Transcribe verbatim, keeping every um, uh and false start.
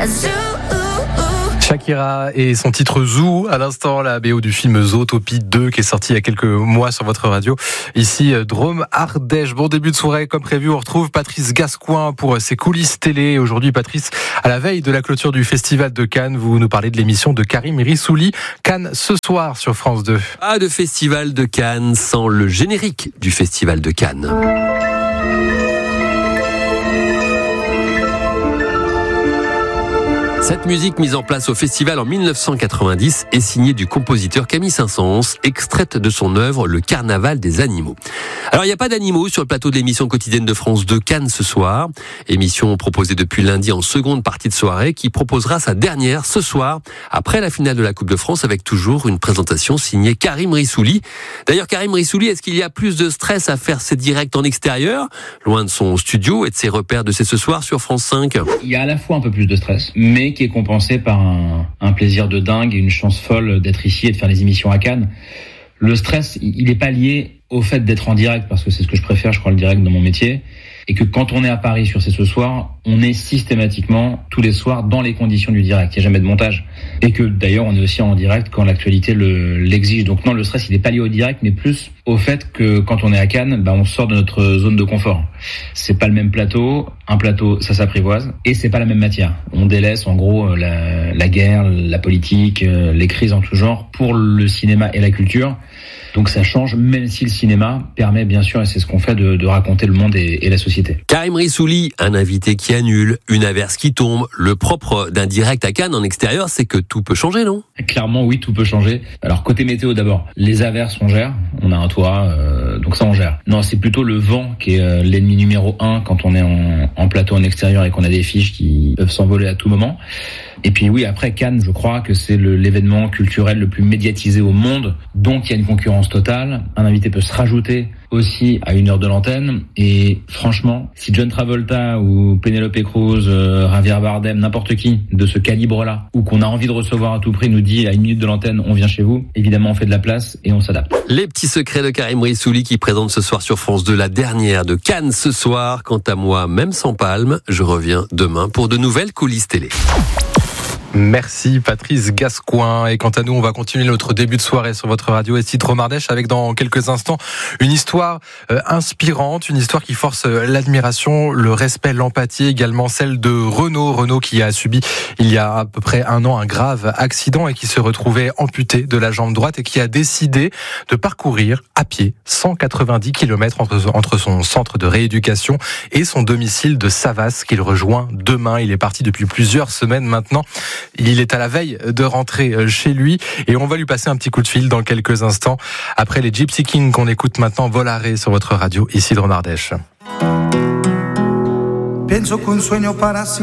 Shakira et son titre Zoo, à l'instant la B O du film Zootopie deux qui est sorti il y a quelques mois sur votre radio. Ici Drôme Ardèche. Bon début de soirée comme prévu, on retrouve Patrice Gascoin pour ses coulisses télé. Aujourd'hui Patrice, à la veille de la clôture du Festival de Cannes, vous nous parlez de l'émission de Karim Rissouli, Cannes ce soir sur France deux. Pas de Festival de Cannes sans le générique du Festival de Cannes. Cette musique mise en place au festival en dix-neuf cent quatre-vingt-dix est signée du compositeur Camille Saint-Saëns, extraite de son œuvre Le Carnaval des animaux. Alors il n'y a pas d'animaux sur le plateau de l'émission quotidienne de France deux Cannes ce soir. Émission proposée depuis lundi en seconde partie de soirée qui proposera sa dernière ce soir après la finale de la Coupe de France avec toujours une présentation signée Karim Rissouli. D'ailleurs Karim Rissouli, est-ce qu'il y a plus de stress à faire ses directs en extérieur, loin de son studio et de ses repères de C'est ce soir sur France cinq? Il y a à la fois un peu plus de stress, mais qui est compensé par un, un plaisir de dingue et une chance folle d'être ici et de faire les émissions à Cannes. Le stress, il n'est pas lié au fait d'être en direct, parce que c'est ce que je préfère, je crois, le direct dans mon métier. Et que quand on est à Paris sur C'est ce soir, on est systématiquement, tous les soirs, dans les conditions du direct. Il n'y a jamais de montage. Et que d'ailleurs, on est aussi en direct quand l'actualité le, l'exige. Donc non, le stress, il n'est pas lié au direct, mais plus au fait que quand on est à Cannes, bah, on sort de notre zone de confort. C'est pas le même plateau. Un plateau, ça s'apprivoise. Et c'est pas la même matière. On délaisse, en gros, la, la guerre, la politique, les crises en tout genre pour le cinéma et la culture. Donc ça change, même si le cinéma permet bien sûr, et c'est ce qu'on fait, de, de raconter le monde et, et la société. Karim Rissouli, un invité qui annule, une averse qui tombe. Le propre d'un direct à Cannes en extérieur, c'est que tout peut changer, non ? Clairement, oui, tout peut changer. Alors côté météo d'abord, les averses on gère, on a un toit, euh, donc ça on gère. Non, c'est plutôt le vent qui est euh, l'ennemi numéro un quand on est en, en plateau en extérieur et qu'on a des fiches qui peuvent s'envoler à tout moment. Et puis oui, après Cannes, je crois que c'est le, l'événement culturel le plus médiatisé au monde, donc il y a une concurrence totale. Un invité peut se rajouter aussi à une heure de l'antenne. Et franchement, si John Travolta ou Penelope Cruz, euh, Javier Bardem, n'importe qui de ce calibre-là, ou qu'on a envie de recevoir à tout prix, nous dit à une minute de l'antenne, on vient chez vous, évidemment on fait de la place et on s'adapte. Les petits secrets de Karim Rissouli qui présente ce soir sur France deux la dernière de Cannes ce soir. Quant à moi, même sans palme, je reviens demain pour de nouvelles coulisses télé. Merci Patrice Gascoin. Et quant à nous, on va continuer notre début de soirée sur votre radio S I Drôme Ardèche avec dans quelques instants une histoire euh, inspirante, une histoire qui force euh, l'admiration, le respect, l'empathie, également celle de Renaud. Renaud qui a subi il y a à peu près un an un grave accident et qui se retrouvait amputé de la jambe droite et qui a décidé de parcourir à pied cent quatre-vingt-dix kilomètres entre, entre son centre de rééducation et son domicile de Savas qu'il rejoint demain. Il est parti depuis plusieurs semaines maintenant. Il est à la veille de rentrer chez lui et on va lui passer un petit coup de fil dans quelques instants. Après les Gypsy Kings qu'on écoute maintenant, Volare sur votre radio, ici Drôme Ardèche.